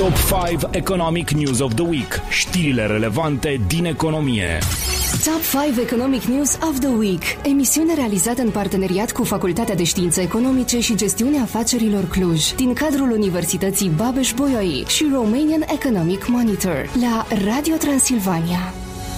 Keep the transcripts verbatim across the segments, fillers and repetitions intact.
Top cinci Economic News of the Week. Știrile relevante din economie. Top cinci Economic News of the Week. Emisiune realizată în parteneriat cu Facultatea de Științe Economice și Gestiunea Afacerilor Cluj, din cadrul Universității Babeș-Bolyai și Romanian Economic Monitor, la Radio Transilvania.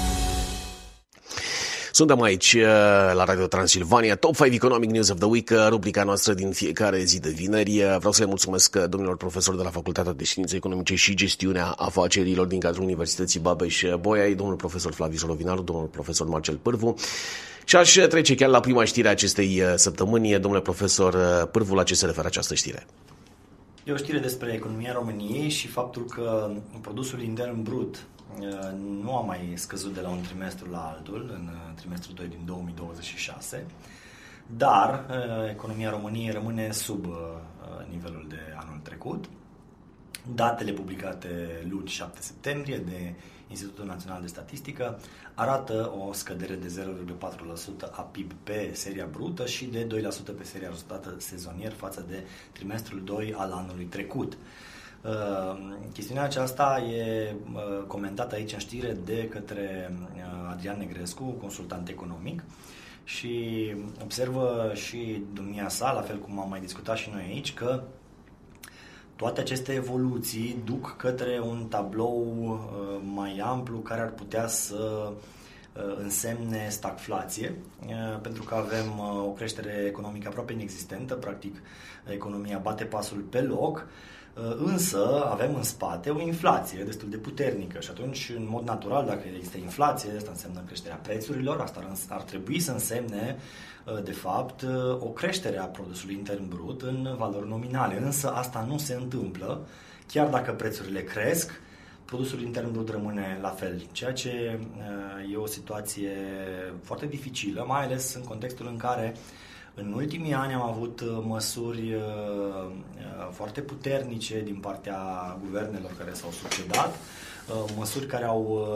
Suntem aici la Radio Transilvania, Top cinci Economic News of the Week, rubrica noastră din fiecare zi de vineri. Vreau să le mulțumesc domnilor profesori de la Facultatea de Științe Economice și Gestiunea Afacerilor din cadrul Universității Babeș-Bolyai, domnul profesor Flavius Rovinanu, domnul profesor Marcel Pârvu. Și aș trece chiar la prima știre a acestei săptămâni. Domnule profesor Pârvu, la ce se referă această știre? E o știre despre economia României și faptul că produsul intern brut nu a mai scăzut de la un trimestru la altul, în trimestrul doi din două mii douăzeci și șase, dar economia României rămâne sub nivelul de anul trecut. Datele publicate luni șapte septembrie de Institutul Național de Statistică arată o scădere de zero virgulă patru la sută a P I B pe seria brută și de doi la sută pe seria rezultată sezonier față de trimestrul doi al anului trecut. Uh, chestiunea aceasta e uh, comentată aici în știre de către uh, Adrian Negrescu, consultant economic, și observă și domnia sa, la fel cum am mai discutat și noi aici, că toate aceste evoluții duc către un tablou uh, mai amplu care ar putea să uh, însemne stagflație, uh, pentru că avem uh, o creștere economică aproape inexistentă, practic economia bate pasul pe loc. Însă avem în spate o inflație destul de puternică și atunci, în mod natural, dacă există inflație, asta înseamnă creșterea prețurilor, asta ar trebui să însemne, de fapt, o creștere a produsului intern brut în valori nominale. Însă asta nu se întâmplă, chiar dacă prețurile cresc, produsul intern brut rămâne la fel, ceea ce e o situație foarte dificilă, mai ales în contextul în care în ultimii ani am avut măsuri foarte puternice din partea guvernelor care s-au succedat, măsuri care au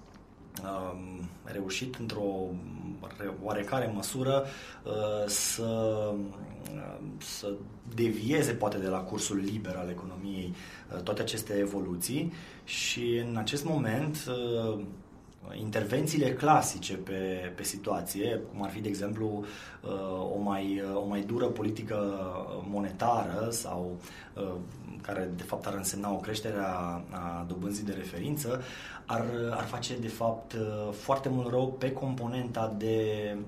reușit într-o oarecare măsură să, să devieze poate de la cursul liber al economiei toate aceste evoluții și în acest moment intervențiile clasice pe, pe situație, cum ar fi, de exemplu, o mai, o mai dură politică monetară sau care, de fapt, ar însemna o creștere a, a dobânzii de referință, ar, ar face, de fapt, foarte mult rău pe componenta de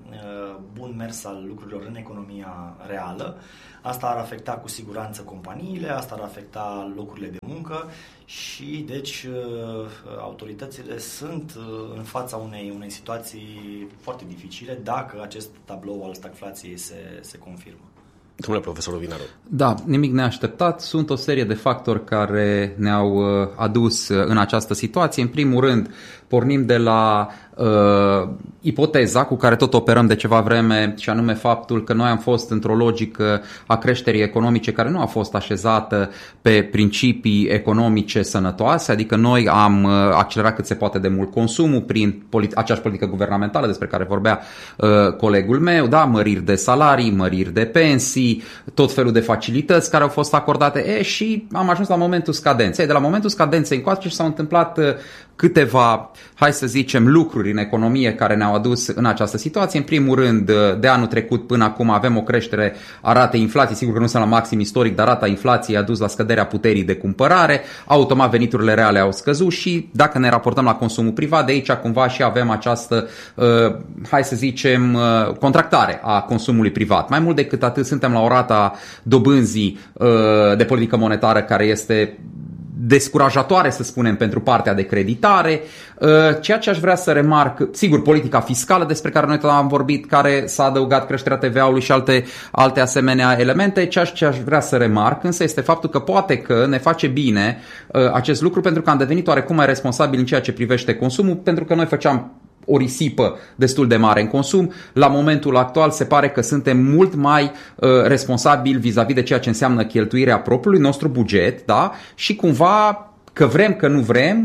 bun mers al lucrurilor în economia reală. Asta ar afecta cu siguranță companiile, asta ar afecta locurile de muncă și, deci, autoritățile sunt în fața unei, unei situații foarte dificile dacă acest tablou al stagflației se, se confirmă. Domnule profesor Rovinanu. Da, nimic neașteptat. Sunt o serie de factori care ne-au adus în această situație. În primul rând, pornim de la uh, ipoteza cu care tot operăm de ceva vreme, și anume faptul că noi am fost într-o logică a creșterii economice care nu a fost așezată pe principii economice sănătoase, adică noi am accelerat cât se poate de mult consumul prin politi- aceeași politică guvernamentală despre care vorbea uh, colegul meu, da, măriri de salarii, măriri de pensii, tot felul de facilități care au fost acordate, e, și am ajuns la momentul scadenței. De la momentul scadenței încoace și s-au întâmplat uh, câteva, hai să zicem, lucruri în economie care ne-au adus în această situație. În primul rând, de anul trecut până acum avem o creștere a ratei inflației, sigur că nu sunt la maxim istoric, dar rata inflației a dus la scăderea puterii de cumpărare, automat veniturile reale au scăzut și dacă ne raportăm la consumul privat, de aici cumva și avem această, uh, hai să zicem, uh, contractare a consumului privat. Mai mult decât atât, suntem la o rată a dobânzii uh, de politică monetară care este descurajatoare, să spunem, pentru partea de creditare. Ceea ce aș vrea să remarc, sigur, politica fiscală despre care noi tot am vorbit, care s-a adăugat creșterea T V A-ului și alte, alte asemenea elemente. Ceea ce aș vrea să remarc însă este faptul că poate că ne face bine acest lucru pentru că am devenit oarecum mai responsabili în ceea ce privește consumul, pentru că noi făceam o risipă destul de mare în consum. La momentul actual se pare că suntem mult mai uh, responsabili vis-a-vis de ceea ce înseamnă cheltuirea propriului nostru buget, da? Și cumva, că vrem, că nu vrem,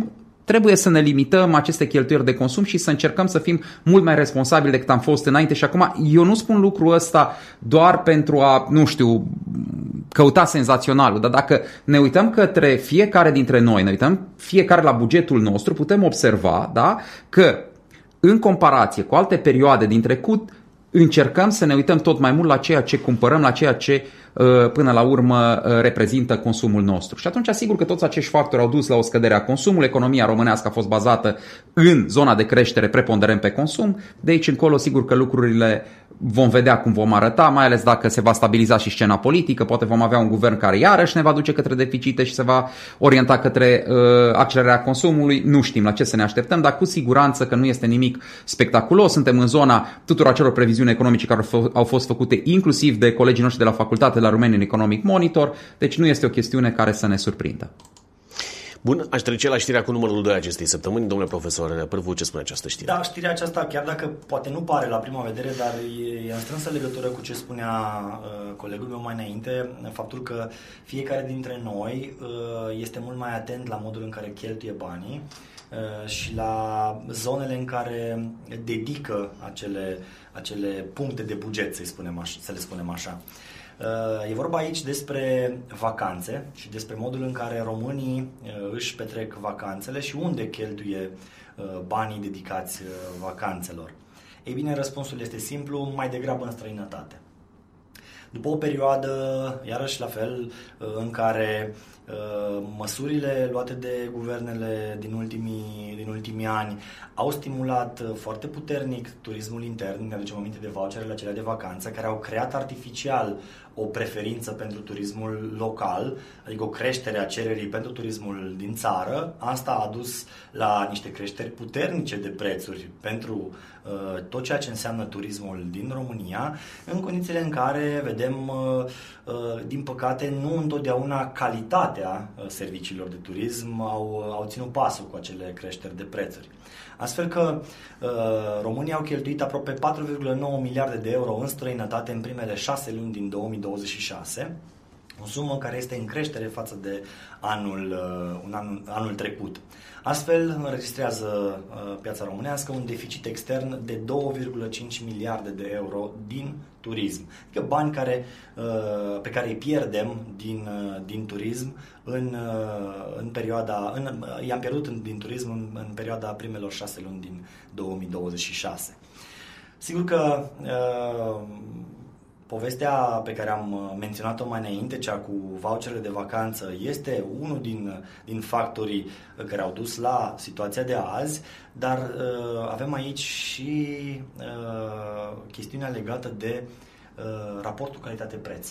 trebuie să ne limităm aceste cheltuieli de consum și să încercăm să fim mult mai responsabili decât am fost înainte. Și acum eu nu spun lucrul ăsta doar pentru a, nu știu, căuta senzaționalul, dar dacă ne uităm către fiecare dintre noi, ne uităm fiecare la bugetul nostru, putem observa, da, că în comparație cu alte perioade din trecut, încercăm să ne uităm tot mai mult la ceea ce cumpărăm, la ceea ce până la urmă reprezintă consumul nostru. Și atunci asigur că toți acești factori au dus la o scădere a consumului. Economia românească a fost bazată în zona de creștere preponderent pe consum. De aici încolo sigur că lucrurile vom vedea cum vom arăta, mai ales dacă se va stabiliza și scena politică. Poate vom avea un guvern care iarăși ne va duce către deficite și se va orienta către uh, accelerarea consumului. Nu știm la ce să ne așteptăm, dar cu siguranță că nu este nimic spectaculos. Suntem în zona tuturor acelor previziuni economice care au fost făcute inclusiv de colegii noștri de la facultate, la Romanian Economic Monitor, deci nu este o chestiune care să ne surprindă. Bun, aș trece la știrea cu numărul doi acestei săptămâni. Domnule profesor Pârvu, ce spune această știre? Da, știrea aceasta, chiar dacă poate nu pare la prima vedere, dar e în strânsă legătură cu ce spunea uh, colegul meu mai înainte, faptul că fiecare dintre noi uh, este mult mai atent la modul în care cheltuie banii uh, și la zonele în care dedică acele, acele puncte de buget, să, spunem așa, să le spunem așa. E vorba aici despre vacanțe și despre modul în care românii își petrec vacanțele și unde cheltuie banii dedicați vacanțelor. Ei bine, răspunsul este simplu, mai degrabă în străinătate. După o perioadă, iarăși la fel, în care măsurile luate de guvernele din ultimii, din ultimii ani au stimulat foarte puternic turismul intern, ne aducem aminte de voucherele acelea de vacanță, care au creat artificial o preferință pentru turismul local, adică o creștere a cererii pentru turismul din țară. Asta a dus la niște creșteri puternice de prețuri pentru uh, tot ceea ce înseamnă turismul din România, în condițiile în care vedem, uh, uh, din păcate, nu întotdeauna calitatea uh, serviciilor de turism au, au ținut pasul cu acele creșteri de prețuri. Astfel că uh, România au cheltuit aproape patru virgulă nouă miliarde de euro în străinătate în primele șase luni din două mii douăzeci și șase, o sumă care este în creștere față de anul, uh, un anul, anul trecut. Astfel înregistrează uh, piața românească un deficit extern de două virgulă cinci miliarde de euro din turism. Adică bani care, uh, pe care îi pierdem din, uh, din turism în, uh, în perioada, în, uh, i-am pierdut în, din turism în, în perioada primelor șase luni din două mii douăzeci și șase. Sigur că uh, povestea pe care am menționat-o mai înainte, cea cu voucherele de vacanță, este unul din, din factorii care au dus la situația de azi, dar uh, avem aici și uh, chestiunea legată de uh, raportul calitate-preț.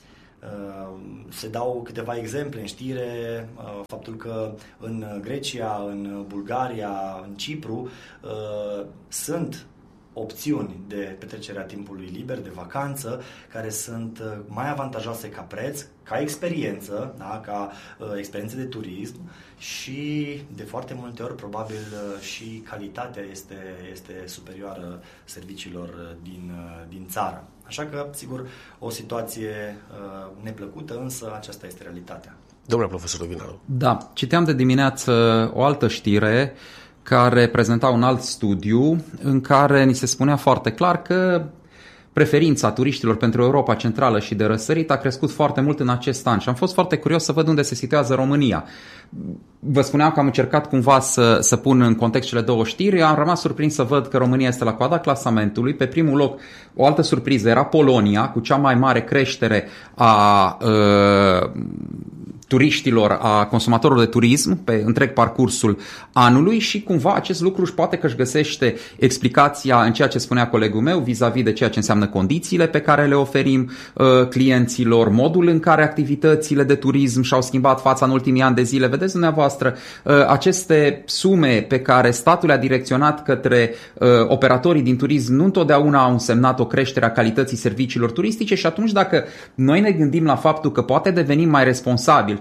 Uh, se dau câteva exemple în știre, uh, faptul că în Grecia, în Bulgaria, în Cipru uh, sunt opțiuni de petrecere a timpului liber, de vacanță, care sunt mai avantajoase ca preț, ca experiență, da? ca uh, experiență de turism și de foarte multe ori probabil uh, și calitatea este, este superioară serviciilor din, uh, din țară. Așa că, sigur, o situație uh, neplăcută, însă aceasta este realitatea. Domnule profesor Vinaru. Da, citeam de dimineață o altă știre care prezenta un alt studiu în care ni se spunea foarte clar că preferința turiștilor pentru Europa Centrală și de răsărit a crescut foarte mult în acest an și am fost foarte curios să văd unde se situează România. Vă spuneam că am încercat cumva să, să pun în context cele două știri, am rămas surprins să văd că România este la coada clasamentului. Pe primul loc, o altă surpriză era Polonia, cu cea mai mare creștere a uh, turiștilor, a consumatorilor de turism pe întreg parcursul anului și cumva acest lucru își poate că își găsește explicația în ceea ce spunea colegul meu vis-a-vis de ceea ce înseamnă condițiile pe care le oferim uh, clienților, modul în care activitățile de turism și-au schimbat fața în ultimii ani de zile. Vedeți dumneavoastră, uh, aceste sume pe care statul le-a direcționat către uh, operatorii din turism nu întotdeauna au însemnat o creștere a calității serviciilor turistice și atunci dacă noi ne gândim la faptul că poate devenim mai responsabili,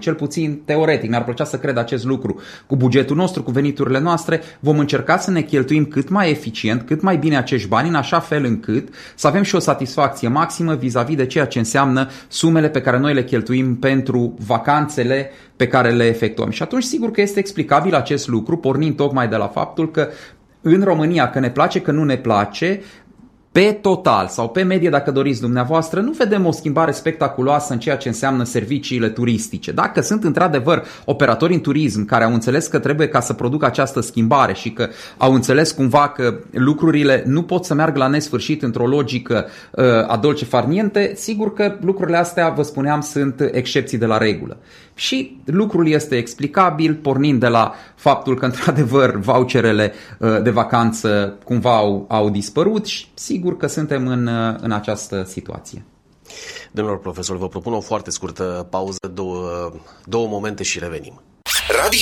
cel puțin teoretic, mi-ar plăcea să cred acest lucru, cu bugetul nostru, cu veniturile noastre, vom încerca să ne cheltuim cât mai eficient, cât mai bine acești bani, în așa fel încât să avem și o satisfacție maximă vis-a-vis de ceea ce înseamnă sumele pe care noi le cheltuim pentru vacanțele pe care le efectuăm. Și atunci sigur că este explicabil acest lucru, pornind tocmai de la faptul că în România, că ne place, că nu ne place, pe total sau pe medie, dacă doriți dumneavoastră, nu vedem o schimbare spectaculoasă în ceea ce înseamnă serviciile turistice. Dacă sunt într-adevăr operatori în turism care au înțeles că trebuie ca să producă această schimbare și că au înțeles cumva că lucrurile nu pot să meargă la nesfârșit într-o logică uh, a dolce far niente, sigur că lucrurile astea, vă spuneam, sunt excepții de la regulă. Și lucrul este explicabil pornind de la faptul că într-adevăr voucherele uh, de vacanță cumva au, au dispărut și sigur că suntem în, uh, în această situație. Domnilor profesori, vă propun o foarte scurtă pauză, două, două momente și revenim. Radio